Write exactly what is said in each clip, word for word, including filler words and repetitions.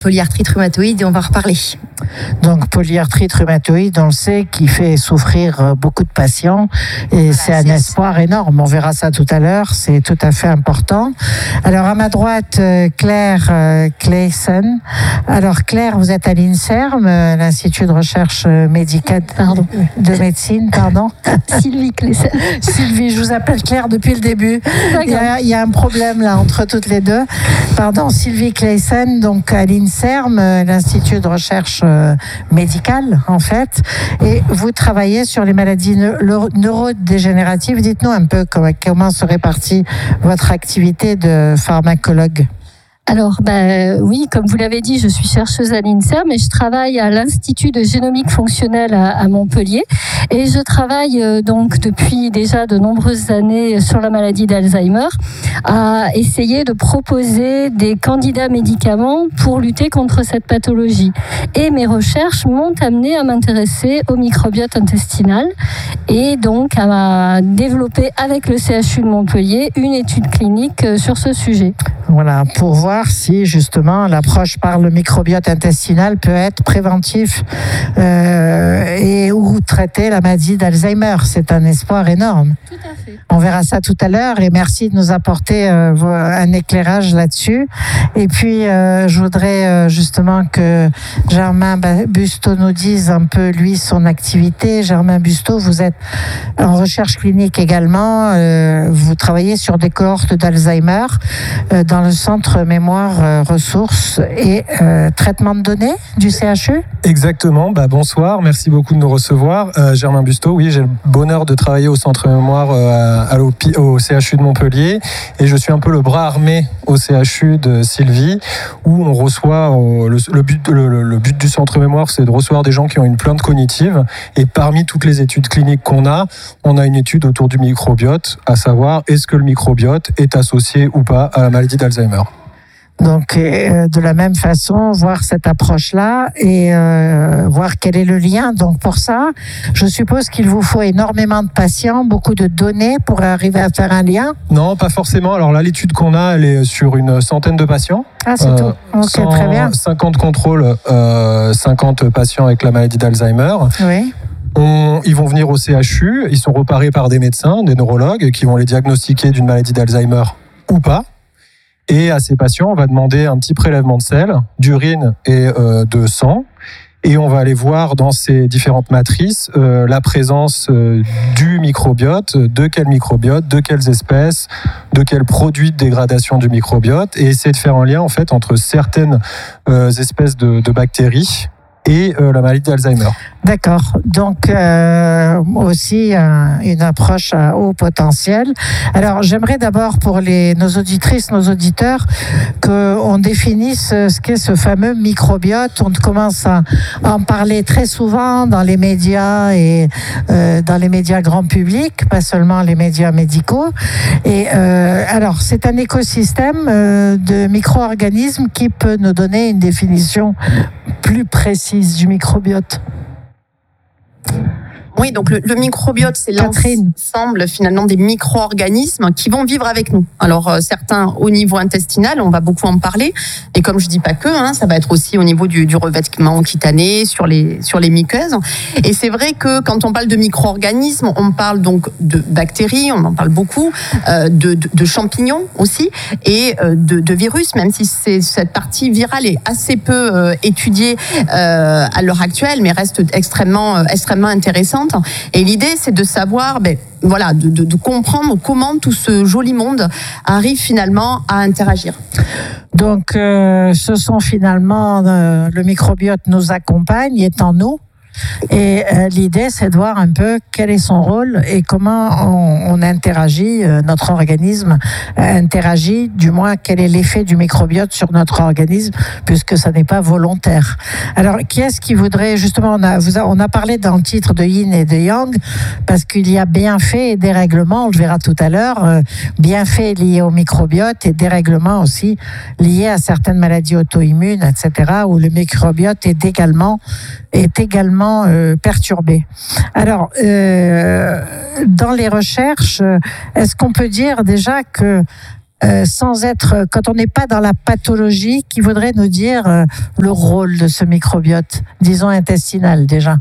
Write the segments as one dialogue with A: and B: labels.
A: Polyarthrite rhumatoïde et on va en reparler.
B: Donc polyarthrite rhumatoïde, on le sait, qui fait souffrir beaucoup de patients et voilà, c'est un c'est... espoir énorme. On verra ça tout à l'heure, c'est tout à fait important. Alors à ma droite, Claire euh, Clayson. Alors Claire, vous êtes à l'INSERM, euh, l'Institut de recherche médicale pardon. de médecine, pardon.
A: Sylvie Clayson.
B: Sylvie, je vous appelle Claire depuis le début. Il y, a, il y a un problème là entre toutes les deux. Pardon, Sylvie Clayson, donc à l'INSERM, l'Institut de recherche médicale en fait, et vous travaillez sur les maladies neurodégénératives. Dites-nous un peu comment, comment se répartit votre activité de pharmacologue.
C: Alors, ben, oui, comme vous l'avez dit, je suis chercheuse à l'INSERM et je travaille à l'Institut de génomique fonctionnelle à, à Montpellier. Et je travaille euh, donc depuis déjà de nombreuses années sur la maladie d'Alzheimer à essayer de proposer des candidats médicaments pour lutter contre cette pathologie. Et mes recherches m'ont amené à m'intéresser au microbiote intestinal et donc à développer avec le C H U de Montpellier une étude clinique sur ce sujet.
B: Voilà, pour voir si justement l'approche par le microbiote intestinal peut être préventif euh, et ou traiter la maladie d'Alzheimer. C'est un espoir énorme.
C: Tout à fait.
B: On verra ça tout à l'heure et merci de nous apporter euh, un éclairage là-dessus. Et puis, euh, je voudrais euh, justement que Germain Busto nous dise un peu, lui, son activité. Germain Busto, vous êtes en recherche clinique également. Euh, vous travaillez sur des cohortes d'Alzheimer euh, dans le centre mémoire euh, ressources et euh, traitement de données du C H U.
D: Exactement. Bah, bonsoir. Merci beaucoup de nous recevoir. Euh, Germain Busto, oui, j'ai le bonheur de travailler au centre mémoire euh, à au C H U de Montpellier et je suis un peu le bras armé au C H U de Sylvie où on reçoit le, le, but, le, le but du centre mémoire, c'est de recevoir des gens qui ont une plainte cognitive et parmi toutes les études cliniques qu'on a, on a une étude autour du microbiote, à savoir est-ce que le microbiote est associé ou pas à la maladie d'Alzheimer.
B: Donc, euh, de la même façon, voir cette approche-là et euh, voir quel est le lien. Donc, pour ça, je suppose qu'il vous faut énormément de patients, beaucoup de données pour arriver à faire un lien.
D: Non, pas forcément. Alors là, l'étude qu'on a, elle est sur une centaine de patients.
B: Ah, c'est euh, tout. Ok, cent, très bien.
D: cinquante contrôles, euh, cinquante patients avec la maladie d'Alzheimer.
B: Oui.
D: On, ils vont venir au C H U, ils sont reparés par des médecins, des neurologues, qui vont les diagnostiquer d'une maladie d'Alzheimer ou pas. Et à ces patients, on va demander un petit prélèvement de sel, d'urine et euh, de sang. Et on va aller voir dans ces différentes matrices euh, la présence euh, du microbiote, de quel microbiote, de quelles espèces, de quels produits de dégradation du microbiote, et essayer de faire un lien en fait entre certaines euh, espèces de, de bactéries et euh, la maladie d'Alzheimer.
B: D'accord. Donc, euh, aussi euh, une approche à haut potentiel. Alors, j'aimerais d'abord pour les, nos auditrices, nos auditeurs, qu'on définisse ce qu'est ce fameux microbiote. On commence à en parler très souvent dans les médias et euh, dans les médias grand public, pas seulement les médias médicaux. Et euh, alors, c'est un écosystème euh, de micro-organismes qui peut nous donner une définition plus précise du microbiote.
A: Oui, donc le, le microbiote, c'est l'ensemble finalement des micro-organismes qui vont vivre avec nous. Alors euh, certains au niveau intestinal, on va beaucoup en parler, et comme je dis pas que, hein, ça va être aussi au niveau du, du revêtement cutané, sur les sur les muqueuses. Et c'est vrai que quand on parle de micro-organismes, on parle donc de bactéries, on en parle beaucoup, euh, de, de, de champignons aussi, et euh, de, de virus, même si c'est, cette partie virale est assez peu euh, étudiée euh, à l'heure actuelle, mais reste extrêmement euh, extrêmement intéressante. Et l'idée, c'est de savoir, ben, voilà, de, de, de comprendre comment tout ce joli monde arrive finalement à interagir.
B: Donc, euh, ce sont finalement, euh, le microbiote nous accompagne, est en nous. Et euh, l'idée, c'est de voir un peu quel est son rôle et comment on, on interagit, euh, notre organisme euh, interagit, du moins quel est l'effet du microbiote sur notre organisme, puisque ça n'est pas volontaire. Alors, qui est-ce qui voudrait, justement, on a, vous a, on a parlé dans le titre de Yin et de Yang, parce qu'il y a bienfaits et dérèglements, on le verra tout à l'heure, euh, bienfaits liés au microbiote et dérèglements aussi liés à certaines maladies auto-immunes, et cetera, où le microbiote est également, est également Euh, perturbé. Alors, euh, dans les recherches, est-ce qu'on peut dire déjà que euh, sans être, quand on n'est pas dans la pathologie, qui voudrait nous dire euh, le rôle de ce microbiote, disons intestinal déjà?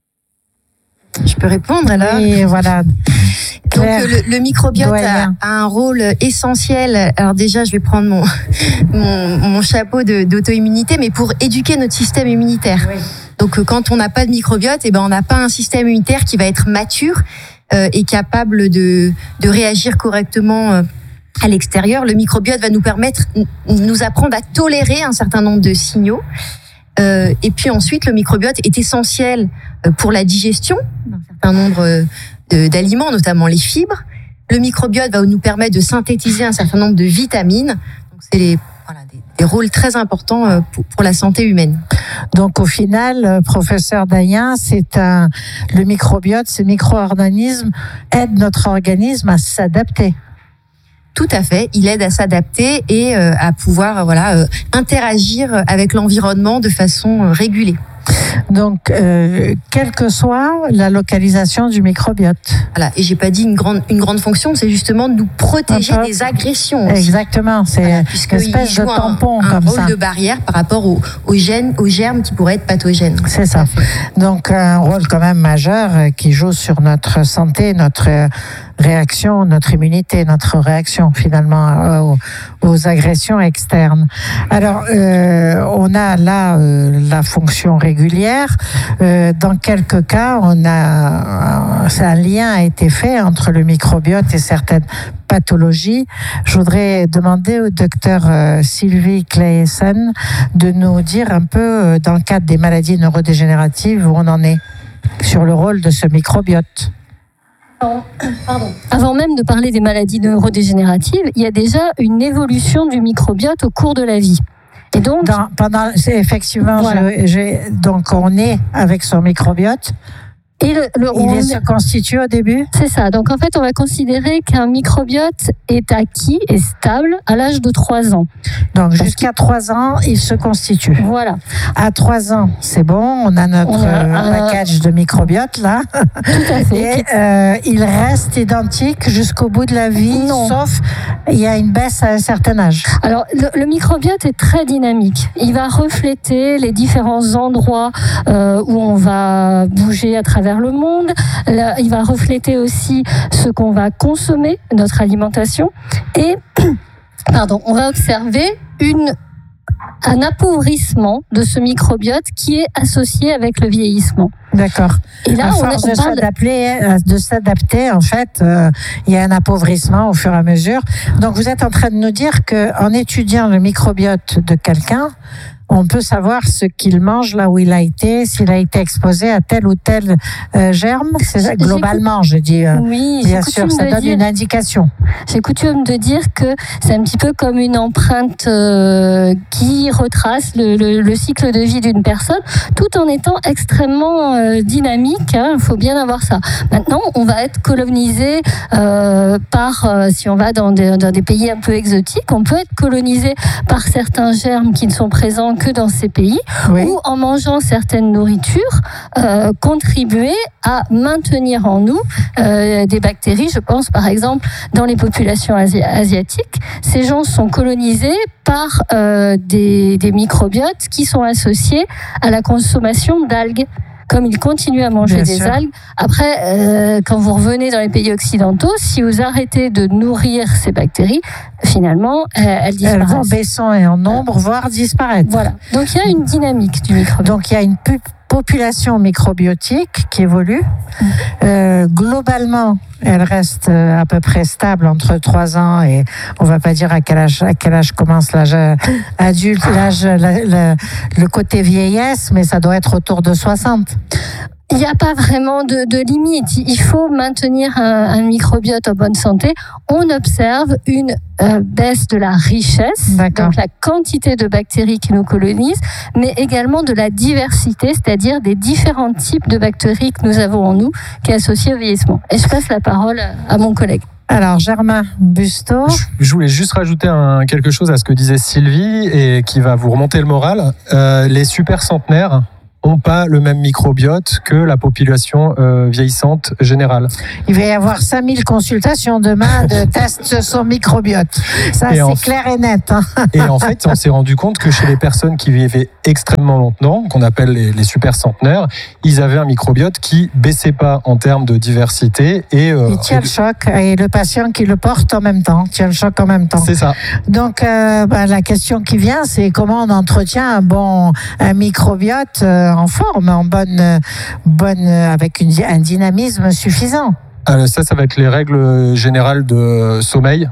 E: Je peux répondre alors.
B: Oui, voilà.
E: Donc le, le microbiote a, a un rôle essentiel. Alors déjà, je vais prendre mon mon, mon chapeau de, d'auto-immunité, mais pour éduquer notre système immunitaire. Oui. Donc quand on n'a pas de microbiote, eh ben on n'a pas un système immunitaire qui va être mature euh, et capable de de réagir correctement euh, à l'extérieur. Le microbiote va nous permettre, nous apprendre à tolérer un certain nombre de signaux. Euh, et puis ensuite, le microbiote est essentiel pour la digestion d'un certain nombre de, d'aliments, notamment les fibres. Le microbiote va nous permettre de synthétiser un certain nombre de vitamines. Donc, c'est les, voilà, des, des rôles très importants pour, pour la santé humaine.
B: Donc, au final, professeur Dayen, c'est un, le microbiote, ces micro-organismes aident notre organisme à s'adapter.
E: Tout à fait, il aide à s'adapter et euh, à pouvoir euh, voilà euh, interagir avec l'environnement de façon euh, régulée.
B: Donc, euh, quelle que soit la localisation du microbiote.
E: Voilà, et j'ai pas dit une grande une grande fonction, c'est justement de nous protéger Encore. des agressions. Aussi.
B: Exactement, c'est voilà, une espèce de tampon
E: un, un
B: comme
E: rôle
B: ça.
E: de barrière par rapport aux, aux gènes, aux germes qui pourraient être pathogènes.
B: C'est ça. Donc un rôle quand même majeur qui joue sur notre santé, notre réaction, notre immunité, notre réaction finalement aux, aux agressions externes. Alors, euh, on a là euh, la fonction régulière. Euh, dans quelques cas, on a un lien a été fait entre le microbiote et certaines pathologies. Je voudrais demander au docteur euh, Sylvie Claessen de nous dire un peu euh, dans le cadre des maladies neurodégénératives où on en est sur le rôle de ce microbiote.
C: Pardon. Avant même de parler des maladies neurodégénératives, il y a déjà une évolution du microbiote au cours de la vie. Et donc,
B: Dans, pendant, c'est effectivement, voilà. je, j'ai, donc on est avec son microbiote.
C: Et le, le,
B: il est, se constitue au début.
C: C'est ça. Donc en fait, on va considérer qu'un microbiote est acquis et stable à l'âge de trois ans.
B: Donc jusqu'à trois ans, il se constitue.
C: Voilà.
B: À trois ans, c'est bon, on a notre on a, euh, package de microbiote là.
C: Tout à fait.
B: Et euh, il reste identique jusqu'au bout de la vie, non. Sauf il y a une baisse à un certain âge.
C: Alors le, le microbiote est très dynamique. Il va refléter les différents endroits euh, où on va bouger à travers le monde. Là, il va refléter aussi ce qu'on va consommer, notre alimentation. Et, pardon, on va observer une, un appauvrissement de ce microbiote qui est associé avec le vieillissement.
B: D'accord.
C: Et là,
B: à
C: on,
B: force
C: on
B: de,
C: parle...
B: s'adapter, de s'adapter, en fait, euh, il y a un appauvrissement au fur et à mesure. Donc, vous êtes en train de nous dire qu'en étudiant le microbiote de quelqu'un, on peut savoir ce qu'il mange là où il a été, s'il a été exposé à tel ou tel euh, germe. C'est ça, globalement, je dis. Euh,
C: oui,
B: bien sûr, ça donne
C: dire,
B: une indication.
C: J'ai coutume de dire que c'est un petit peu comme une empreinte euh, qui retrace le, le, le cycle de vie d'une personne, tout en étant extrêmement euh, dynamique. Il hein, faut bien avoir ça. Maintenant, on va être colonisé euh, par, euh, si on va dans des, dans des pays un peu exotiques, on peut être colonisé par certains germes qui ne sont présents que dans ces pays, oui. Ou en mangeant certaines nourritures, euh, contribuer à maintenir en nous euh, des bactéries. Je pense par exemple dans les populations asi- asiatiques, ces gens sont colonisés par euh, des, des microbiotes qui sont associés à la consommation d'algues. Comme ils continuent à manger Bien des sûr. algues. Après, euh, quand vous revenez dans les pays occidentaux, si vous arrêtez de nourrir ces bactéries, finalement, euh, elles disparaissent.
B: Elles vont baissant et en nombre, voire disparaître.
C: Voilà. Donc il y a une dynamique du microbiote.
B: Donc il y a une pu- population microbiotique qui évolue. Mmh. Euh, globalement, elle reste à peu près stable entre trois ans et on va pas dire à quel âge, à quel âge commence l'âge adulte, l'âge, la, la, le côté vieillesse, mais ça doit être autour de soixante.
C: Il n'y a pas vraiment de, de limite. Il faut maintenir un, un microbiote en bonne santé. On observe une euh, baisse de la richesse,
B: D'accord.
C: donc la quantité de bactéries qui nous colonisent, mais également de la diversité, c'est-à-dire des différents types de bactéries que nous avons en nous, qui est associée au vieillissement. Et je passe la parole à mon collègue.
B: Alors, Germain Busto.
D: Je voulais juste rajouter un, quelque chose à ce que disait Sylvie et qui va vous remonter le moral. Euh, les super centenaires n'ont pas le même microbiote que la population euh, vieillissante générale.
B: Il va y avoir cinq mille consultations demain de tests sur son microbiote. Ça, et c'est en... clair et net. Hein.
D: Et en fait, on s'est rendu compte que chez les personnes qui vivaient extrêmement longtemps, qu'on appelle les, les super centenaires, ils avaient un microbiote qui baissait pas en termes de diversité. Et, euh,
B: il tient et... le choc, et le patient qui le porte en même temps, tient le choc en même temps.
D: C'est ça.
B: Donc, euh, bah, la question qui vient, c'est comment on entretient un bon un microbiote euh, en forme, en bonne, bonne, avec une, un dynamisme suffisant.
D: Alors ça, ça va être les règles générales de sommeil,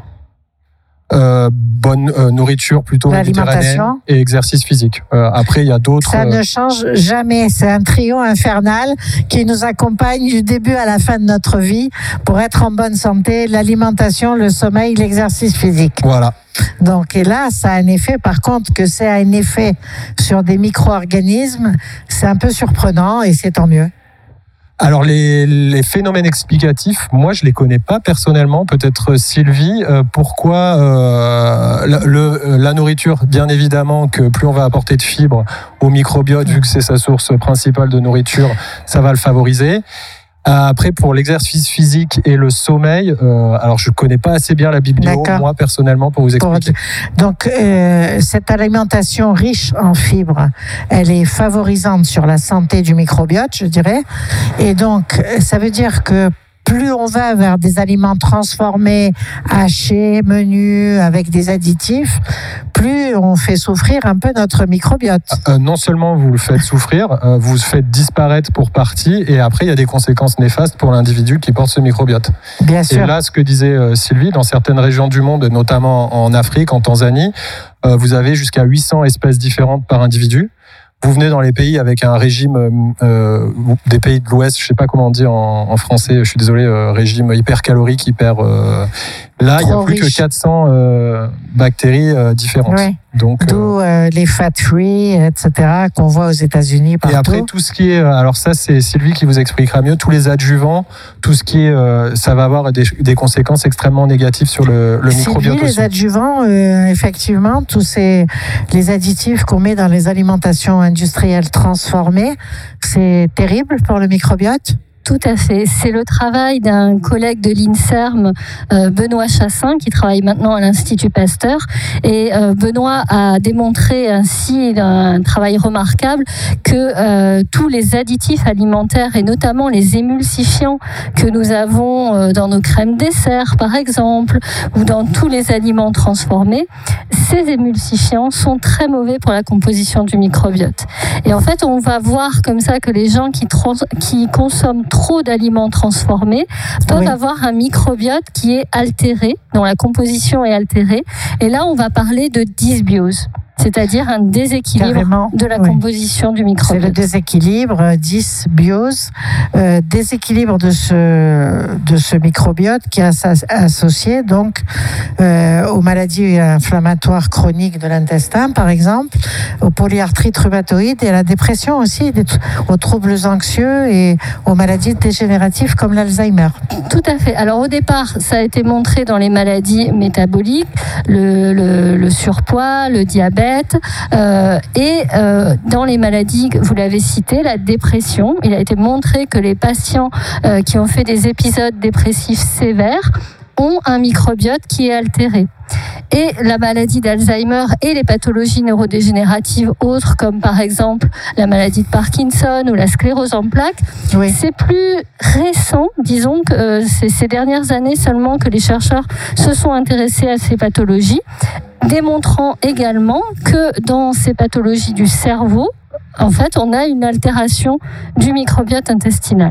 D: euh, bonne euh, nourriture plutôt méditerranéenne et exercice physique. Euh, après, il y a d'autres.
B: Ça ne change jamais. C'est un trio infernal qui nous accompagne du début à la fin de notre vie pour être en bonne santé. L'alimentation, le sommeil, l'exercice physique.
D: Voilà.
B: Donc, et là, ça a un effet. Par contre, que c'est un effet sur des micro-organismes, c'est un peu surprenant et c'est tant mieux.
D: Alors, les, les phénomènes explicatifs, moi, je les connais pas personnellement. Peut-être Sylvie, euh, pourquoi euh, la, le, la nourriture, bien évidemment, que plus on va apporter de fibres au microbiote, vu que c'est sa source principale de nourriture, ça va le favoriser. Après, pour l'exercice physique et le sommeil, euh, alors je connais pas assez bien la biblio, D'accord. moi personnellement, pour vous expliquer.
B: Donc, euh, cette alimentation riche en fibres, elle est favorisante sur la santé du microbiote, je dirais. Et donc, ça veut dire que plus on va vers des aliments transformés, hachés, menus, avec des additifs, plus on fait souffrir un peu notre microbiote.
D: Euh, non seulement vous le faites souffrir, euh, vous le faites disparaître pour partie, et après il y a des conséquences néfastes pour l'individu qui porte ce microbiote.
B: Bien sûr.
D: Et là, ce que disait euh, Sylvie, dans certaines régions du monde, notamment en Afrique, en Tanzanie, euh, vous avez jusqu'à huit cents espèces différentes par individu. Vous venez dans les pays avec un régime euh, des pays de l'Ouest, je sais pas comment on dit en, en français, je suis désolé, euh, régime hypercalorique, hyper. Euh, là, il y a plus riche. que quatre cents euh, bactéries euh, différentes.
B: Oui.
D: Donc,
B: d'où euh, les fat free, et cetera, qu'on voit aux États-Unis partout.
D: Et après tout ce qui est, alors ça c'est Sylvie qui vous expliquera mieux, tous les adjuvants, tout ce qui est, euh, ça va avoir des, des conséquences extrêmement négatives sur le, le microbiote.
B: Les adjuvants, euh, effectivement, tous ces les additifs qu'on met dans les alimentations industrielles transformées, c'est terrible pour le microbiote.
C: Tout à fait. C'est le travail d'un collègue de l'INSERM, euh, Benoît Chassin, qui travaille maintenant à l'Institut Pasteur. Et euh, Benoît a démontré ainsi un travail remarquable que euh, tous les additifs alimentaires et notamment les émulsifiants que nous avons euh, dans nos crèmes dessert, par exemple, ou dans tous les aliments transformés, ces émulsifiants sont très mauvais pour la composition du microbiote. Et en fait, on va voir comme ça que les gens qui, trans- qui consomment trop d'aliments transformés peuvent oui. avoir un microbiote qui est altéré, dont la composition est altérée. Et là, on va parler de dysbiose, c'est-à-dire un déséquilibre Carrément, de la oui. composition du microbiote.
B: C'est le déséquilibre, dysbiose, euh, déséquilibre de ce, de ce microbiote qui est associé donc euh, aux maladies inflammatoires chroniques de l'intestin, par exemple, aux polyarthrites rhumatoïdes et à la dépression aussi, des, aux troubles anxieux et aux maladies dégénératives comme l'Alzheimer.
C: Tout à fait. Alors au départ, ça a été montré dans les maladies métaboliques, le, le, le surpoids, le diabète, Euh, et euh, dans les maladies, vous l'avez cité, la dépression, il a été montré que les patients euh, qui ont fait des épisodes dépressifs sévères ont un microbiote qui est altéré. Et la maladie d'Alzheimer et les pathologies neurodégénératives autres, comme par exemple la maladie de Parkinson ou la sclérose en plaques, oui. c'est plus récent, disons que euh, c'est ces dernières années seulement que les chercheurs se sont intéressés à ces pathologies, démontrant également que dans ces pathologies du cerveau, en fait, on a une altération du microbiote intestinal.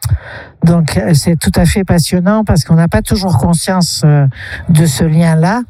B: Donc c'est tout à fait passionnant parce qu'on n'a pas toujours conscience euh, de ce lien-là.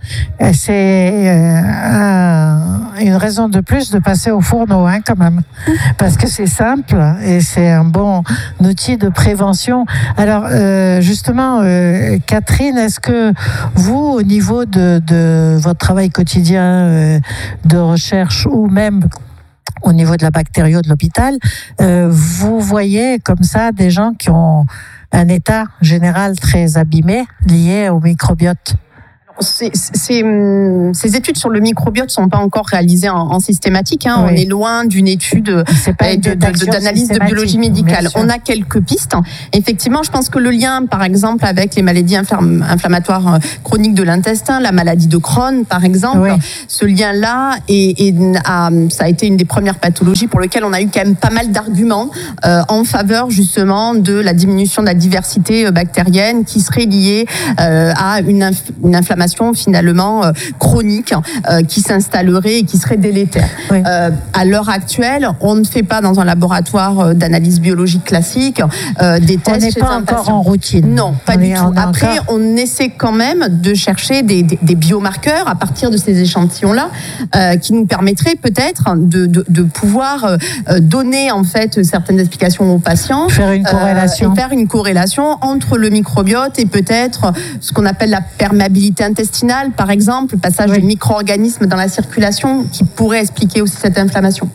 B: C'est euh, un, une raison de plus de passer au fourneau, hein, quand même, parce que c'est simple et c'est un bon outil de prévention. Alors euh, justement, euh, Catherine, est-ce que vous, au niveau de, de votre travail quotidien euh, de recherche ou même au niveau de la bactério de l'hôpital, euh, vous voyez comme ça des gens qui ont un état général très abîmé lié au microbiote?
A: Ces, ces, ces études sur le microbiote sont pas encore réalisées en, en systématique. Hein. Oui. On est loin d'une étude
B: pas une de, de,
A: d'analyse de biologie médicale. On a quelques pistes. Effectivement, je pense que le lien, par exemple, avec les maladies inflam- inflammatoires chroniques de l'intestin, la maladie de Crohn, par exemple, oui. ce lien-là, est, est, a, ça a été une des premières pathologies pour lesquelles on a eu quand même pas mal d'arguments euh, en faveur justement de la diminution de la diversité bactérienne qui serait liée euh, à une, inf- une inflammation finalement euh, chronique euh, qui s'installerait et qui serait délétère. Oui. Euh, à l'heure actuelle, on ne fait pas dans un laboratoire euh, d'analyse biologique classique euh, des tests.
B: On n'est pas encore patient. En routine.
A: Non, pas
B: on
A: du
B: est,
A: tout.
B: On
A: Après,
B: encore...
A: on essaie quand même de chercher des, des, des biomarqueurs à partir de ces échantillons-là euh, qui nous permettraient peut-être de, de, de pouvoir euh, donner en fait certaines explications aux patients.
B: Faire une corrélation.
A: Euh, et faire une corrélation entre le microbiote et peut-être ce qu'on appelle la perméabilité intestinale, par exemple, le passage oui. de micro-organismes dans la circulation qui pourrait expliquer aussi cette inflammation.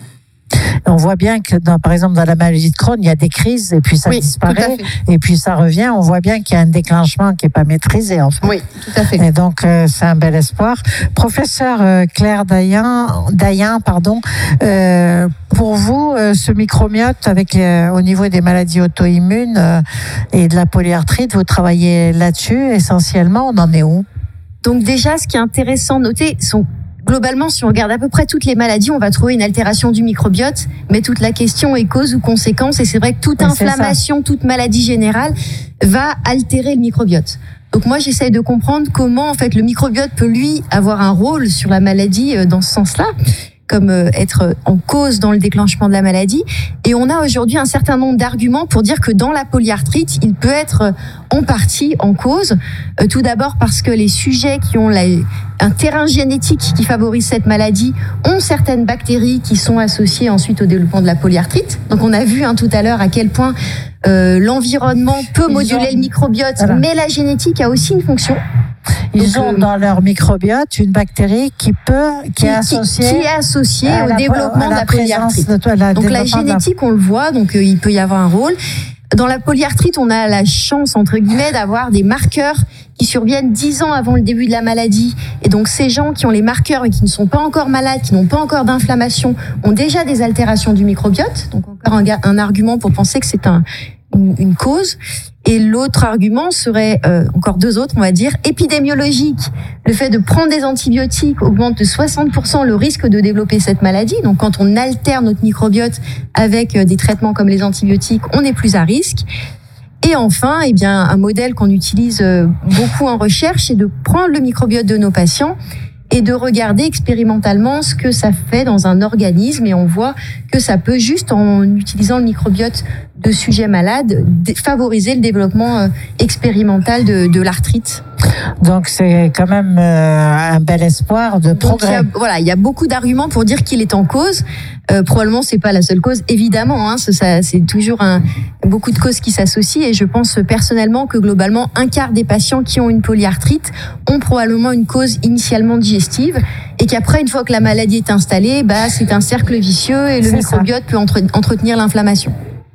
B: On voit bien que, dans, par exemple, dans la maladie de Crohn, il y a des crises et puis ça oui, disparaît et puis ça revient. On voit bien qu'il y a un déclenchement qui n'est pas maîtrisé, en fait.
A: Oui, tout à fait.
B: Et donc, euh, c'est un bel espoir. Professeur euh, Claire Dayan, Dayan pardon, euh, pour vous, euh, ce microbiote, avec, euh, au niveau des maladies auto-immunes euh, et de la polyarthrite, vous travaillez là-dessus essentiellement. On en est où?
E: Donc déjà, ce qui est intéressant de noter, sont globalement, si on regarde à peu près toutes les maladies, on va trouver une altération du microbiote, mais toute la question est cause ou conséquence, et c'est vrai que toute oui, inflammation, toute maladie générale va altérer le microbiote. Donc moi, j'essaye de comprendre comment en fait le microbiote peut lui avoir un rôle sur la maladie dans ce sens-là, comme être en cause dans le déclenchement de la maladie. Et on a aujourd'hui un certain nombre d'arguments pour dire que dans la polyarthrite, il peut être en partie en cause. Euh, tout d'abord parce que les sujets qui ont la, un terrain génétique qui favorise cette maladie ont certaines bactéries qui sont associées ensuite au développement de la polyarthrite. Donc on a vu hein, tout à l'heure à quel point euh, l'environnement peut Ils moduler ont... le microbiote, voilà. mais la génétique a aussi une fonction.
B: Ils Donc, ont dans leur microbiote une bactérie qui peut, qui, qui est associée,
E: qui est associée au la, développement de la polyarthrite.
B: De toi, la
E: donc la génétique, la... on le voit, donc euh, il peut y avoir un rôle. Dans la polyarthrite, on a la chance entre guillemets d'avoir des marqueurs qui surviennent dix ans avant le début de la maladie. Et donc ces gens qui ont les marqueurs et qui ne sont pas encore malades, qui n'ont pas encore d'inflammation, ont déjà des altérations du microbiote. Donc encore un, un argument pour penser que c'est un, une, une cause. Et l'autre argument serait, euh, encore deux autres, on va dire, épidémiologique. Le fait de prendre des antibiotiques augmente de soixante pour cent le risque de développer cette maladie. Donc quand on altère notre microbiote avec des traitements comme les antibiotiques, on est plus à risque. Et enfin, eh bien, un modèle qu'on utilise beaucoup en recherche, c'est de prendre le microbiote de nos patients et de regarder expérimentalement ce que ça fait dans un organisme. Et on voit que ça peut, juste en utilisant le microbiote de sujets malades, favoriser le développement expérimental de, de l'arthrite.
B: Donc c'est quand même euh, un bel espoir de progrès.
E: Donc, il y a, voilà, il y a beaucoup d'arguments pour dire qu'il est en cause. Euh, probablement c'est pas la seule cause, évidemment. Hein, ça, c'est toujours un, beaucoup de causes qui s'associent. Et je pense personnellement que globalement un quart des patients qui ont une polyarthrite ont probablement une cause initialement digestive, et qu'après une fois que la maladie est installée, bah c'est un cercle vicieux et le c'est microbiote ça. peut entre, entretenir l'inflammation.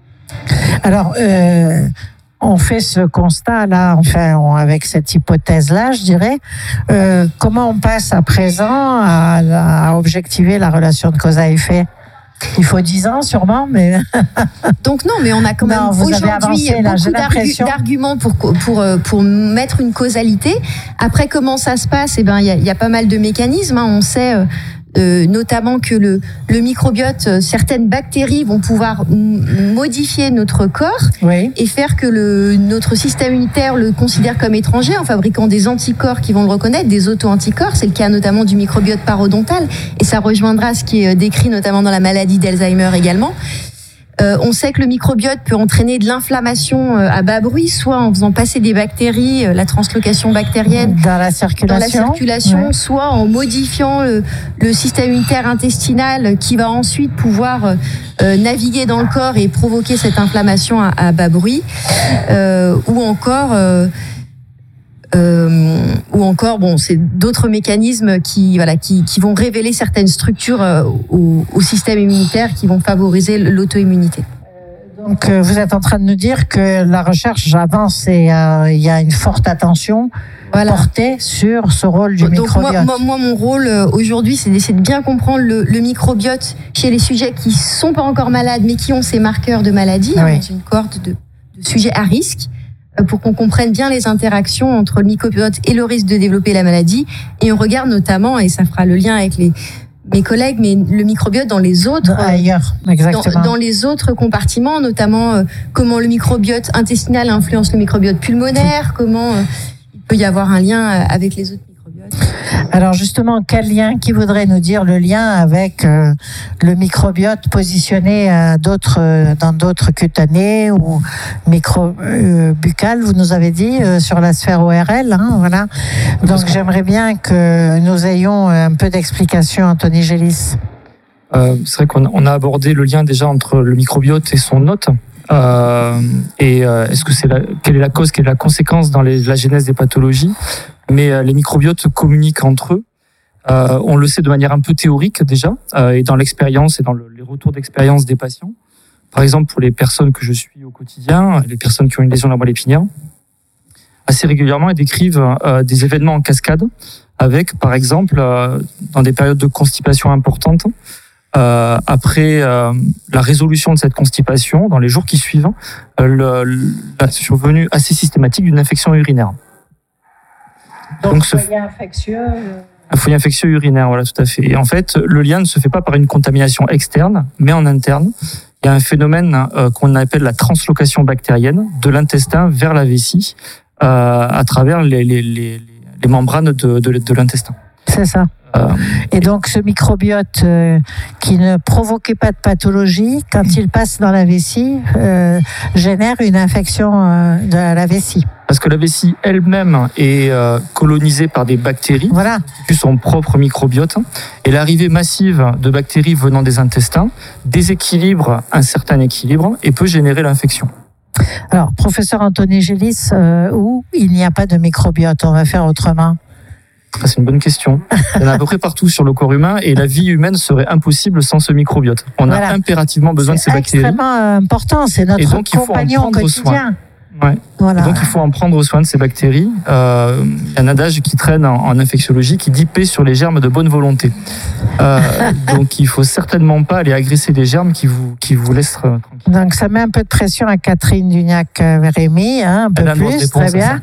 B: Alors. Euh... On fait ce constat-là, enfin, on, avec cette hypothèse-là, je dirais. Euh, comment on passe à présent à, à objectiver la relation de cause à effet? Il faut dix ans sûrement, mais...
E: Donc non, mais on a quand même non, aujourd'hui beaucoup d'argu- d'arguments pour, pour, pour mettre une causalité. Après, comment ça se passe? Eh ben, il y a, y a pas mal de mécanismes. Hein. On sait... Euh, Euh, notamment que le, le microbiote, certaines bactéries vont pouvoir m- modifier notre corps
B: oui.
E: et faire que le, notre système immunitaire le considère comme étranger en fabriquant des anticorps qui vont le reconnaître, des auto-anticorps. C'est le cas notamment du microbiote parodontal, et ça rejoindra ce qui est décrit notamment dans la maladie d'Alzheimer également. Euh, on sait que le microbiote peut entraîner de l'inflammation euh, à bas bruit, soit en faisant passer des bactéries, euh, la translocation bactérienne
B: dans la circulation,
E: dans la circulation
B: ouais.
E: soit en modifiant le, le système immunitaire intestinal qui va ensuite pouvoir euh, naviguer dans le corps et provoquer cette inflammation à, à bas bruit, euh, ou encore... Euh, Euh, ou encore, bon, c'est d'autres mécanismes qui, voilà, qui, qui vont révéler certaines structures euh, au, au système immunitaire qui vont favoriser l'auto-immunité.
B: Donc, euh, vous êtes en train de nous dire que la recherche avance et euh, il y a une forte attention voilà. portée sur ce rôle du
E: Donc
B: microbiote.
E: Moi, moi, moi, mon rôle euh, aujourd'hui, c'est d'essayer de bien comprendre le, le microbiote chez les sujets qui sont pas encore malades, mais qui ont ces marqueurs de maladie, oui. hein, dans une cohorte de, de sujets à risque, euh, pour qu'on comprenne bien les interactions entre le microbiote et le risque de développer la maladie. Et on regarde notamment, et ça fera le lien avec les mes collègues, mais le microbiote dans les autres,
B: ailleurs, exactement.
E: Dans, dans les autres compartiments, notamment euh, comment le microbiote intestinal influence le microbiote pulmonaire, comment euh, il peut y avoir un lien avec les autres microbiotes.
B: Alors justement, quel lien, qui voudrait nous dire le lien avec euh, le microbiote positionné à d'autres, euh, dans d'autres cutanées ou micro-buccales, euh, vous nous avez dit, euh, sur la sphère O R L, hein, voilà. Donc j'aimerais bien que nous ayons un peu d'explication, Anthony Gélis.
F: Euh, c'est vrai qu'on on a abordé le lien déjà entre le microbiote et son hôte. Euh, et euh, est-ce que c'est la, quelle est la cause, quelle est la conséquence dans les, la genèse des pathologies? Mais euh, les microbiotes communiquent entre eux. Euh, on le sait de manière un peu théorique déjà, euh, et dans l'expérience et dans le, les retours d'expérience des patients. Par exemple, pour les personnes que je suis au quotidien, les personnes qui ont une lésion de la moelle épinière, assez régulièrement, elles décrivent euh, des événements en cascade, avec, par exemple, euh, dans des périodes de constipation importantes, euh, après euh, la résolution de cette constipation, dans les jours qui suivent, euh, le, la survenue assez systématique d'une infection urinaire.
B: Donc, Donc foyer infectieux.
F: Un foyer infectieux urinaire, voilà, tout à fait. Et en fait, le lien ne se fait pas par une contamination externe, mais en interne. Il y a un phénomène euh, qu'on appelle la translocation bactérienne de l'intestin vers la vessie euh, à travers les, les, les, les membranes de, de, de l'intestin.
B: C'est ça. Euh, et donc ce microbiote euh, qui ne provoquait pas de pathologie, quand il passe dans la vessie, euh, génère une infection euh, de la vessie.
F: Parce que la vessie elle-même est euh, colonisée par des bactéries,
B: voilà.
F: qui sont son propre microbiote, et l'arrivée massive de bactéries venant des intestins déséquilibre un certain équilibre et peut générer l'infection.
B: Alors, professeur Anthony Gélis, euh, où il n'y a pas de microbiote, on va faire autrement.
F: Ah, c'est une bonne question. Il y en a à peu près partout sur le corps humain et la vie humaine serait impossible sans ce microbiote. On voilà. a impérativement besoin
B: c'est
F: de ces bactéries.
B: C'est extrêmement important, c'est notre
F: et donc,
B: compagnon au quotidien.
F: Soin. Ouais. Voilà. Donc il faut en prendre soin de ces bactéries. Euh, il y a un adage qui traîne en, en infectiologie qui dit paix sur les germes de bonne volonté. Euh, donc il faut certainement pas aller agresser des germes qui vous qui vous laissent tranquille.
B: Donc ça met un peu de pression à Catherine Dugnac-Rémy, hein, un peu Elle plus, très bien.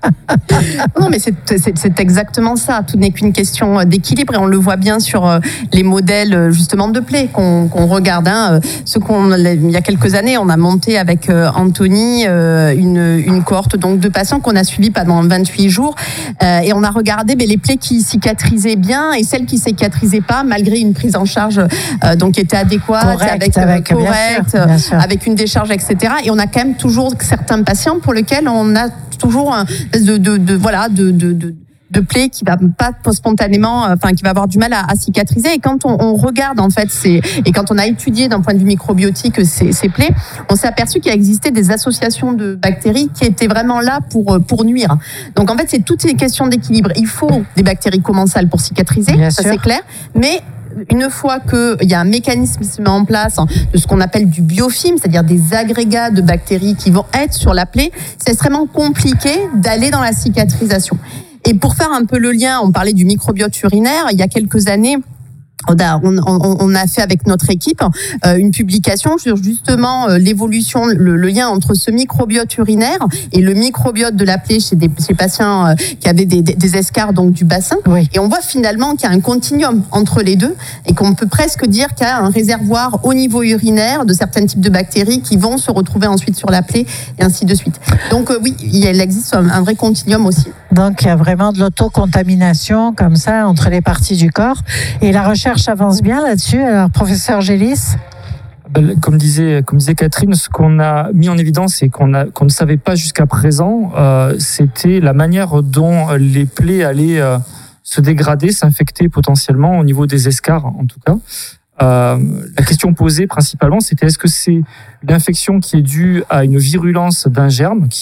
A: Non mais c'est, c'est, c'est exactement ça. Tout n'est qu'une question d'équilibre et on le voit bien sur les modèles justement de plaies qu'on, qu'on regarde. Hein. Ce qu'on, il y a quelques années, on a monté avec Anthony Une, une cohorte donc de patients qu'on a suivis pendant vingt-huit jours euh, et on a regardé mais les plaies qui cicatrisaient bien et celles qui cicatrisaient pas malgré une prise en charge euh, donc qui était adéquate,
B: correct,
A: avec,
B: avec,
A: correct,
B: bien sûr, bien sûr.
A: avec une décharge, et cetera. Et on a quand même toujours certains patients pour lesquels on a toujours un de, de, de voilà de, de, de de plaies qui va pas spontanément, enfin qui va avoir du mal à, à cicatriser. Et quand on, on regarde en fait ces, et quand on a étudié d'un point de vue microbiotique ces, ces plaies, on s'est aperçu qu'il existait des associations de bactéries qui étaient vraiment là pour pour nuire. Donc en fait c'est toutes ces questions d'équilibre. Il faut des bactéries commensales pour cicatriser, Bien ça sûr. C'est clair, mais une fois qu'il y a un mécanisme qui se met en place de ce qu'on appelle du biofilm, c'est-à-dire des agrégats de bactéries qui vont être sur la plaie, c'est extrêmement compliqué d'aller dans la cicatrisation. Et pour faire un peu le lien, on parlait du microbiote urinaire, il y a quelques années, on a, on, on a fait avec notre équipe euh, une publication sur justement euh, l'évolution, le, le lien entre ce microbiote urinaire et le microbiote de la plaie chez des chez patients euh, qui avaient des, des, des escarres donc du bassin.
B: Oui.
A: Et on voit finalement qu'il y a un continuum entre les deux et qu'on peut presque dire qu'il y a un réservoir au niveau urinaire de certains types de bactéries qui vont se retrouver ensuite sur la plaie et ainsi de suite. Donc euh, oui, il existe un, un vrai continuum aussi.
B: Donc il y a vraiment de l'autocontamination comme ça entre les parties du corps et la recherche avance bien là-dessus. Alors, professeur Gélis?
F: Comme disait, comme disait Catherine, ce qu'on a mis en évidence et qu'on, a, qu'on ne savait pas jusqu'à présent, euh, c'était la manière dont les plaies allaient euh, se dégrader, s'infecter potentiellement au niveau des escarres, en tout cas. Euh, la question posée principalement, c'était est-ce que c'est l'infection qui est due à une virulence d'un germe qui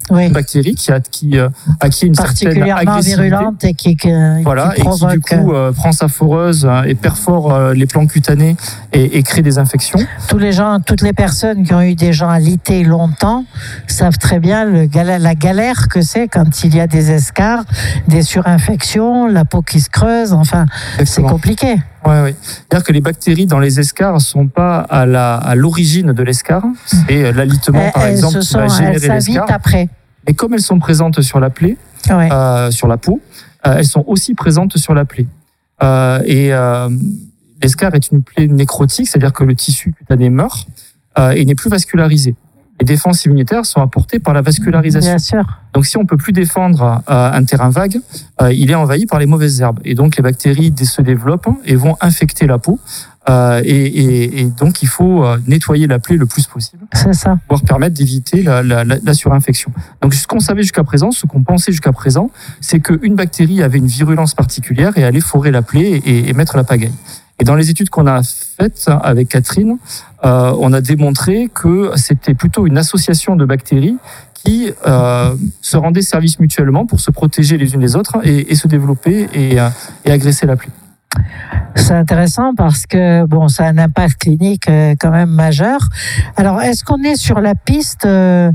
F: oui. Une bactérie qui a qui euh, acquis une certaine agressivité,
B: virulente et qui, qui
F: voilà
B: qui
F: et qui du coup euh, prend sa foreuse et perfore euh, les plans cutanés et, et crée des infections.
B: Tous les gens, toutes les personnes qui ont eu des gens alités longtemps savent très bien le galère, la galère que c'est quand il y a des escarres, des surinfections, la peau qui se creuse. Enfin, exactement. C'est compliqué.
F: Ouais, oui. C'est-à-dire que les bactéries dans les escarres sont pas à la à l'origine de l'escarre, c'est l'alitement elles, par exemple qui va générer l'escarre.
B: Après.
F: Et comme elles sont présentes sur la plaie, ouais. euh, sur la peau, euh, elles sont aussi présentes sur la plaie. Euh, et euh, l'escarre est une plaie nécrotique, c'est-à-dire que le tissu cutané meurt euh, et n'est plus vascularisé. Les défenses immunitaires sont apportées par la vascularisation.
B: Bien sûr.
F: Donc, si on peut plus défendre euh, un terrain vague, euh, il est envahi par les mauvaises herbes. Et donc, les bactéries se développent et vont infecter la peau. Euh, et, et, et donc, il faut nettoyer la plaie le plus possible.
B: C'est ça.
F: Pour permettre d'éviter la, la, la, la surinfection. Donc, ce qu'on savait jusqu'à présent, ce qu'on pensait jusqu'à présent, c'est qu'une bactérie avait une virulence particulière et allait forer la plaie et, et mettre la pagaille. Et dans les études qu'on a faites avec Catherine, euh, on a démontré que c'était plutôt une association de bactéries qui euh, se rendaient service mutuellement pour se protéger les unes les autres et, et se développer et, euh, et agresser la plaie.
B: C'est intéressant parce que bon, ça a un impact clinique quand même majeur. Alors, est-ce qu'on est sur la piste euh,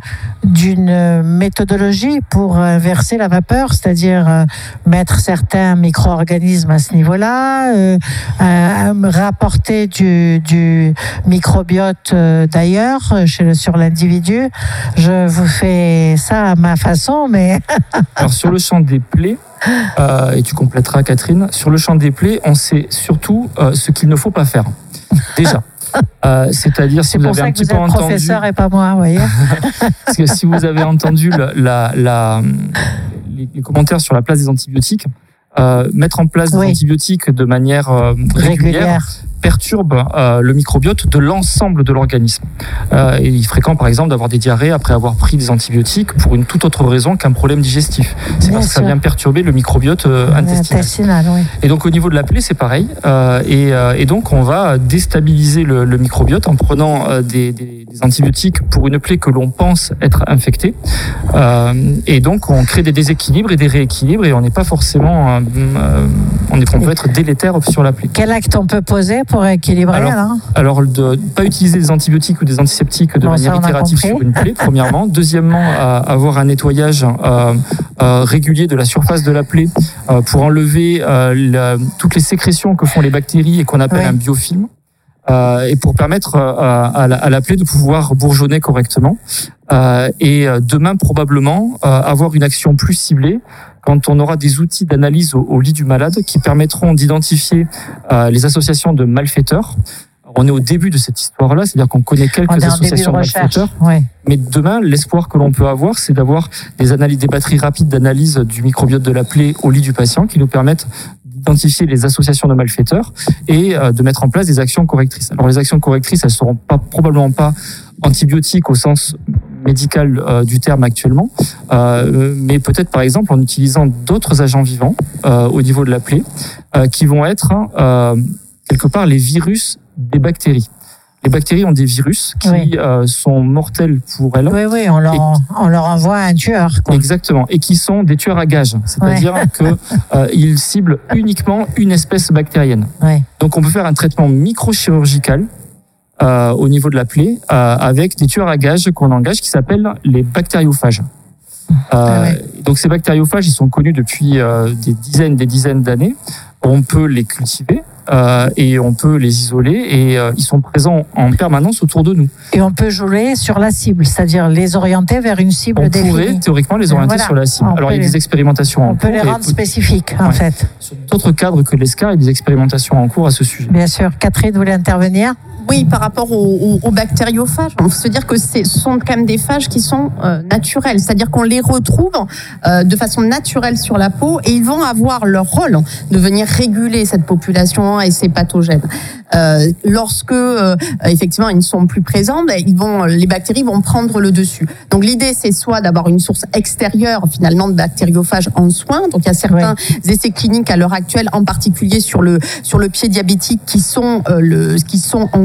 B: d'une méthodologie pour inverser la vapeur, c'est-à-dire euh, mettre certains micro-organismes à ce niveau-là, euh, euh, rapporter du, du microbiote euh, d'ailleurs chez le, sur l'individu? Je vous fais ça à ma façon, mais...
F: Alors, sur le champ des plaies, Euh, et tu compléteras Catherine, sur le champ des plaies, on sait surtout euh, ce qu'il ne faut pas faire. Déjà. Euh, c'est-à-dire si vous avez un petit peu entendu...
B: C'est pour ça que vous êtes professeur et pas moi, vous voyez.
F: Parce que si vous avez entendu la, la, la, les, les commentaires sur la place des antibiotiques, euh, mettre en place des oui. antibiotiques de manière euh, régulière, régulière perturbe euh, le microbiote de l'ensemble de l'organisme. Euh, il est fréquent, par exemple, d'avoir des diarrhées après avoir pris des antibiotiques pour une toute autre raison qu'un problème digestif. C'est Bien parce sûr. que ça vient perturber le microbiote euh, intestinal.
B: intestinal oui.
F: Et donc, au niveau de la plaie, c'est pareil. Euh, et, euh, et donc, on va déstabiliser le, le microbiote en prenant euh, des, des, des antibiotiques pour une plaie que l'on pense être infectée. Euh, et donc, on crée des déséquilibres et des rééquilibres et on n'est pas forcément... Euh, euh, on, est, on peut être délétère sur la plaie.
B: Quel acte on peut poser pour équilibrer
F: alors,
B: alors,
F: alors de ne pas utiliser des antibiotiques ou des antiseptiques de bon, manière itérative sur une plaie, premièrement. Deuxièmement, euh, avoir un nettoyage euh, euh, régulier de la surface de la plaie euh, pour enlever euh, la, toutes les sécrétions que font les bactéries et qu'on appelle oui. un biofilm. Euh, et pour permettre euh, à, la, à la plaie de pouvoir bourgeonner correctement. Euh, et demain, probablement, euh, avoir une action plus ciblée quand on aura des outils d'analyse au, au lit du malade qui permettront d'identifier euh, les associations de malfaiteurs. On est au début de cette histoire-là, c'est-à-dire qu'on connaît quelques associations de, de malfaiteurs.
B: Ouais.
F: Mais demain, l'espoir que l'on peut avoir, c'est d'avoir des analyses, des batteries rapides d'analyse du microbiote de la plaie au lit du patient qui nous permettent d'identifier les associations de malfaiteurs et euh, de mettre en place des actions correctrices. Alors les actions correctrices, elles seront pas probablement pas antibiotiques au sens médical euh, du terme actuellement, euh, mais peut-être par exemple en utilisant d'autres agents vivants euh, au niveau de la plaie, euh, qui vont être euh, quelque part les virus des bactéries. Les bactéries ont des virus qui oui. euh, sont mortels pour elles.
B: Oui, oui, on leur, et, on leur envoie un tueur. Quoi.
F: Exactement, et qui sont des tueurs à gages, c'est-à-dire ouais. que euh, ils ciblent uniquement une espèce bactérienne.
B: Ouais.
F: Donc on peut faire un traitement microchirurgical euh, au niveau de la plaie euh, avec des tueurs à gages qu'on engage qui s'appellent les bactériophages. Euh, ah ouais. Donc ces bactériophages, ils sont connus depuis euh, des dizaines, des dizaines d'années. On peut les cultiver. Euh, et on peut les isoler et euh, ils sont présents en permanence autour de nous.
B: Et on peut jouer sur la cible, c'est-à-dire les orienter vers une cible définie.
F: On pourrait théoriquement les orienter voilà. sur la cible. On Alors il y a les... des expérimentations
B: on
F: en cours.
B: On peut les rendre spécifiques en
F: ouais.
B: fait.
F: Sur d'autres cadres que l'escarre, il y a des expérimentations en cours à ce sujet.
B: Bien sûr. Catherine, vous voulez intervenir ?
A: Oui, par rapport aux, aux, aux bactériophages, on peut se dire que ce sont quand même des phages qui sont euh, naturels, c'est-à-dire qu'on les retrouve euh, de façon naturelle sur la peau et ils vont avoir leur rôle de venir réguler cette population et ces pathogènes. Euh, lorsque euh, effectivement ils ne sont plus présents, ben, ils vont, les bactéries vont prendre le dessus. Donc l'idée c'est soit d'avoir une source extérieure finalement de bactériophages en soins. Donc il y a certains oui. essais cliniques à l'heure actuelle, en particulier sur le sur le pied diabétique, qui sont euh, le qui sont en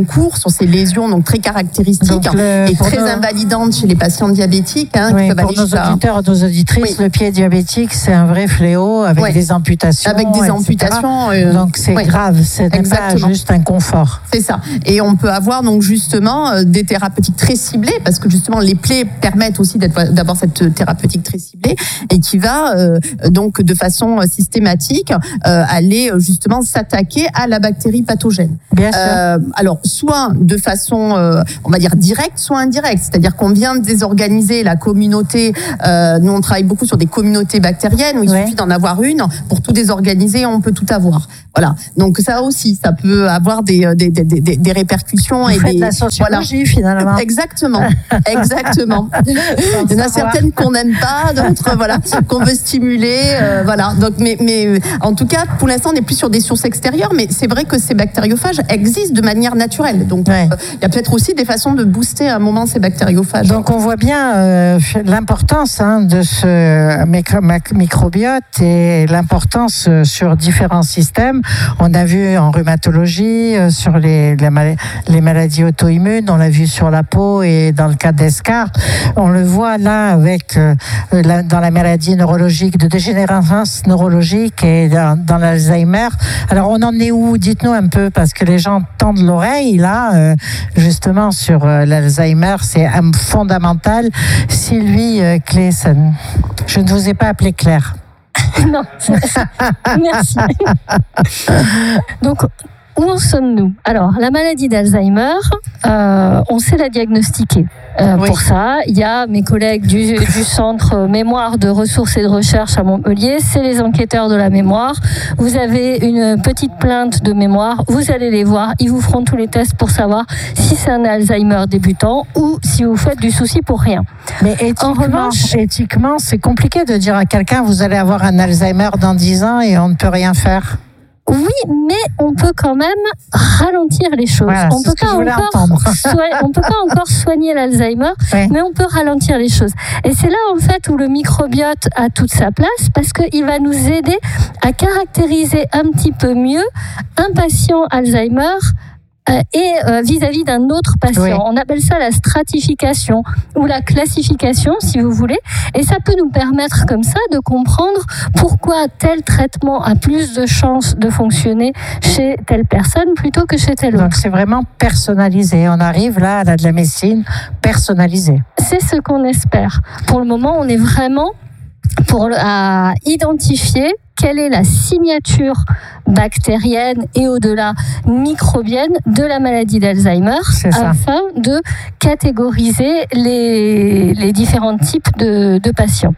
A: court sur ces lésions donc très caractéristiques donc le, et très nos... invalidantes chez les patients diabétiques. Hein,
B: oui, qui pour nos jusqu'à... auditeurs et nos auditrices, oui. le pied diabétique, c'est un vrai fléau avec oui. des amputations.
A: Avec des amputations. Euh,
B: donc c'est oui. grave, c'est pas juste un confort.
A: C'est ça. Et on peut avoir donc justement euh, des thérapeutiques très ciblées parce que justement les plaies permettent aussi d'être, d'avoir cette thérapeutique très ciblée et qui va euh, donc de façon systématique euh, aller justement s'attaquer à la bactérie pathogène.
B: Bien sûr.
A: Euh, alors soit de façon euh, on va dire directe, soit indirecte, c'est-à-dire qu'on vient désorganiser la communauté. Euh, nous on travaille beaucoup sur des communautés bactériennes où il ouais. suffit d'en avoir une pour tout désorganiser, on peut tout avoir. Voilà. Donc ça aussi, ça peut avoir des des des des, des répercussions.
B: Vous
A: et
B: faites
A: des
B: la sociologie voilà. finalement.
A: Exactement, exactement. Il y en a certaines qu'on n'aime pas, d'autres voilà qu'on veut stimuler, euh, voilà. Donc mais mais en tout cas pour l'instant on n'est plus sur des sources extérieures, mais c'est vrai que ces bactériophages existent de manière naturelle. Donc ouais. euh, il y a peut-être aussi des façons de booster à un moment ces bactériophages.
B: Donc on voit bien euh, l'importance hein, de ce micro- microbiote et l'importance euh, sur différents systèmes. On a vu en rhumatologie euh, sur les, les, mal- les maladies auto-immunes, on l'a vu sur la peau et dans le cas d'Escar. On le voit là avec euh, la, dans la maladie neurologique de dégénérescence neurologique et dans, dans l'Alzheimer. Alors on en est où? Dites-nous un peu parce que les gens tendent l'oreille là, euh, justement sur euh, l'Alzheimer, c'est um, fondamental. Sylvie euh, Claesson, je ne vous ai pas appelé Claire.
C: Non, merci. Donc, où en sommes-nous? Alors, la maladie d'Alzheimer, euh, on sait la diagnostiquer. Euh, oui. Pour ça, il y a mes collègues du, du Centre Mémoire de Ressources et de Recherche à Montpellier, c'est les enquêteurs de la mémoire. Vous avez une petite plainte de mémoire, vous allez les voir, ils vous feront tous les tests pour savoir si c'est un Alzheimer débutant ou si vous faites du souci pour rien.
B: Mais éthiquement, en revanche, éthiquement, c'est compliqué de dire à quelqu'un vous allez avoir un Alzheimer dans dix ans et on ne peut rien faire.
C: Oui, mais on peut quand même ralentir les choses.
B: Voilà,
C: on peut pas encore soi- on peut pas encore soigner l'Alzheimer, oui. mais on peut ralentir les choses. Et c'est là en fait où le microbiote a toute sa place parce qu'il va nous aider à caractériser un petit peu mieux un patient Alzheimer et euh, vis-à-vis d'un autre patient. Oui. On appelle ça la stratification ou la classification, si vous voulez. Et ça peut nous permettre comme ça de comprendre pourquoi tel traitement a plus de chances de fonctionner chez telle personne plutôt que chez telle autre.
B: Donc c'est vraiment personnalisé. On arrive là à de la médecine personnalisée.
C: C'est ce qu'on espère. Pour le moment, on est vraiment pour à identifier quelle est la signature bactérienne et au-delà microbienne de la maladie d'Alzheimer afin de catégoriser les, les différents types de, de patients.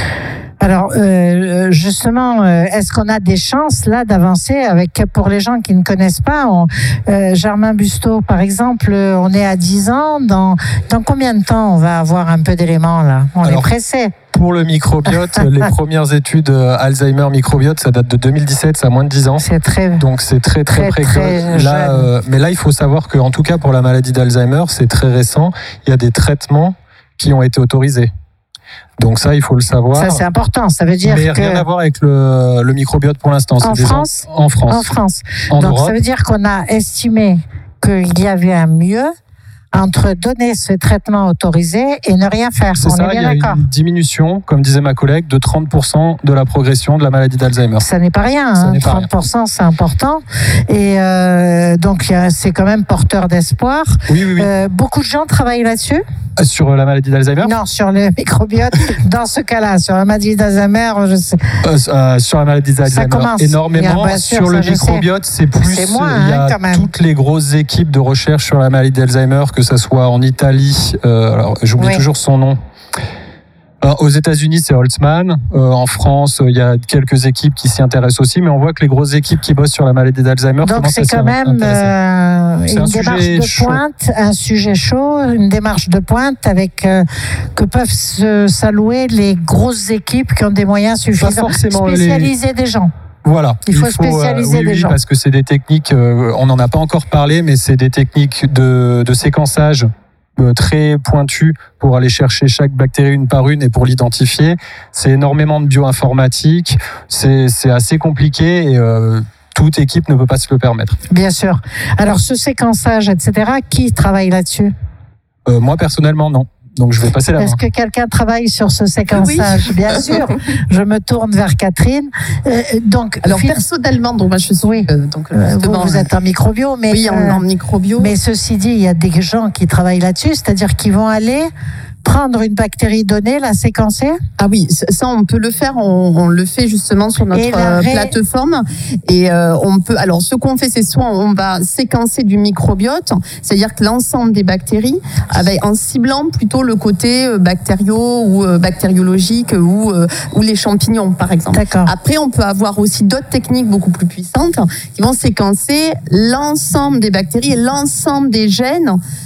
B: Alors euh, justement, euh, est-ce qu'on a des chances là d'avancer avec pour les gens qui ne connaissent pas on, euh, Germain Busteau par exemple, on est à dix ans. Dans dans combien de temps on va avoir un peu d'éléments là? On Alors, est pressé.
D: Pour le microbiote, les premières études Alzheimer microbiote, ça date de deux mille dix-sept, ça a moins de dix ans.
B: C'est très
D: donc c'est très très, très précoce. Là, euh, mais là, il faut savoir que en tout cas pour la maladie d'Alzheimer, c'est très récent. Il y a des traitements qui ont été autorisés. Donc ça, il faut le savoir.
B: Ça, c'est important. Ça veut dire
D: mais
B: que...
D: rien à voir avec le, le microbiote pour l'instant.
B: En France,
D: en France.
B: En France.
D: En
B: Donc
D: Europe.
B: Ça veut dire qu'on a estimé qu'il y avait un mieux entre donner ce traitement autorisé et ne rien faire.
D: C'est
B: On
D: ça,
B: est bien
D: il y a
B: d'accord.
D: une diminution, comme disait ma collègue, de trente pour cent de la progression de la maladie d'Alzheimer.
B: Ça n'est pas rien,
D: ça
B: hein.
D: n'est pas
B: trente pour cent
D: rien.
B: C'est important. Et euh, donc c'est quand même porteur d'espoir.
D: Oui, oui, oui.
B: Euh, beaucoup de gens travaillent là-dessus.
D: Sur la maladie d'Alzheimer?
B: Non, sur le microbiote. Dans ce cas-là, sur la maladie d'Alzheimer, je sais.
D: Euh, euh, sur la maladie d'Alzheimer, énormément. A, sûr, sur le microbiote, c'est plus.
B: C'est moins,
D: il y a
B: hein, quand même.
D: Toutes les grosses équipes de recherche sur la maladie d'Alzheimer, que ce soit en Italie, euh, alors j'oublie oui. toujours son nom. Alors, aux États-Unis, c'est Holtzman. Euh, en France, il y a quelques équipes qui s'y intéressent aussi, mais on voit que les grosses équipes qui bossent sur la maladie d'Alzheimer.
B: Donc c'est quand même euh, une démarche de chaud. pointe, un sujet chaud, une démarche de pointe avec euh, que peuvent se, s'allouer les grosses équipes qui ont des moyens suffisants, spécialiser les... des gens.
D: Voilà.
B: Il faut, il faut spécialiser
D: euh, oui,
B: des
D: oui,
B: gens.
D: Parce que c'est des techniques, euh, on n'en a pas encore parlé, mais c'est des techniques de, de séquençage très pointu pour aller chercher chaque bactérie une par une et pour l'identifier. C'est énormément de bioinformatique, c'est, c'est assez compliqué et euh, toute équipe ne peut pas se le permettre.
B: Bien sûr. Alors, ce séquençage, et cetera, qui travaille là-dessus ?
D: euh, Moi, personnellement, non. Donc, je vais passer la main.
B: Est-ce que quelqu'un travaille sur ce séquençage ? Oui. Bien sûr. Je me tourne vers Catherine. Euh, donc,
A: alors, fin... personnellement, donc, moi, je suis.
B: Oui.
A: Euh, donc,
B: vous, vous êtes en microbio, mais.
A: Oui, en, euh, en microbio.
B: Mais ceci dit, il y a des gens qui travaillent là-dessus, c'est-à-dire qu'ils vont aller prendre une bactérie donnée, la séquencer ?
A: Ah oui, ça on peut le faire, on, on le fait justement sur notre ré... plateforme et euh, on peut. Alors ce qu'on fait, c'est soit on va séquencer du microbiote, c'est-à-dire que l'ensemble des bactéries, avec en ciblant plutôt le côté bactériaux ou euh, bactériologique ou euh, ou les champignons par exemple.
B: D'accord.
A: Après, on peut avoir aussi d'autres techniques beaucoup plus puissantes qui vont séquencer l'ensemble des bactéries et l'ensemble des gènes